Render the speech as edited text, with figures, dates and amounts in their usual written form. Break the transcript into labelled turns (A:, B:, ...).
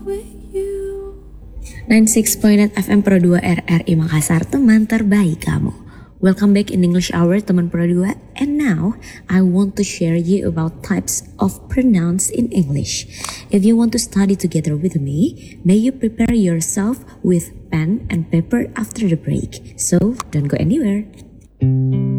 A: with you.
B: 96.8 FM Pro 2 RRI Makassar, teman terbaik kamu. Welcome back in English Hour, teman Pro 2. And now, I want to share you about types of pronouns in English. If you want to study together with me, may you prepare yourself with pen and paper after the break. So, don't go anywhere.